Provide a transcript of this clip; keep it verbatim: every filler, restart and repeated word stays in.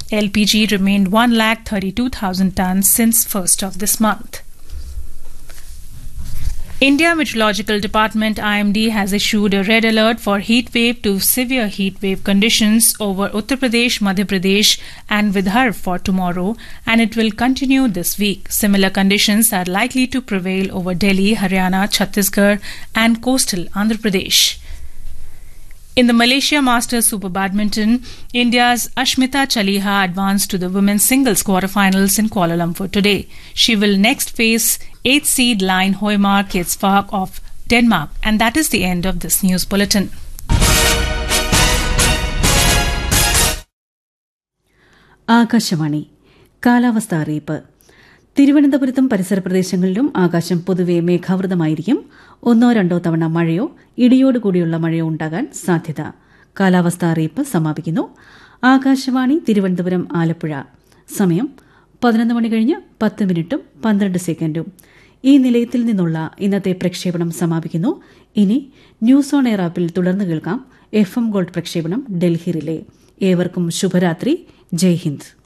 L P G remained one lakh thirty-two thousand tons since first of this month. India Meteorological Department I M D has issued a red alert for heat wave to severe heat wave conditions over Uttar Pradesh, Madhya Pradesh and Vidarbha for tomorrow, and it will continue this week. Similar conditions are likely to prevail over Delhi, Haryana, Chhattisgarh and coastal Andhra Pradesh. In the Malaysia Masters Super Badminton, India's Ashmita Chaliha advanced to the women's singles quarterfinals in Kuala Lumpur today. She will next face eighth seed Line Hoymar Ketsvak of Denmark. And that is the end of this news bulletin. Akashvani കാലാവസ്ഥ അറിയിപ്പ്. തിരുവനന്തപുരത്തും പരിസര പ്രദേശങ്ങളിലും ആകാശം പൊതുവെ മേഘാവൃതമായിരിക്കും. ഒന്നോ രണ്ടോ തവണ മഴയോ ഇടിയോടുകൂടിയുള്ള മഴയോ ഉണ്ടാകാൻ സാധ്യത. കാലാവസ്ഥാ അറിയിപ്പ് സമാപിക്കുന്നു. ആകാശവാണി തിരുവനന്തപുരം ആലപ്പുഴ. സമയം പതിനൊന്ന് മണി കഴിഞ്ഞ് പത്ത് മിനിറ്റും പന്ത്രണ്ട് സെക്കൻഡും. ഈ നിലയത്തിൽ നിന്നുള്ള ഇന്നത്തെ പ്രക്ഷേപണം സമാപിക്കുന്നു. ഇനി ന്യൂസ് ഓൺ എയർ ആപ്പിൽ തുടർന്ന് കേൾക്കാം എഫ് എം ഗോൾഡ് പ്രക്ഷേപണം ഡൽഹി റിലേ. ഏവർക്കും ശുഭരാത്രി. ജയ് ഹിന്ദ്.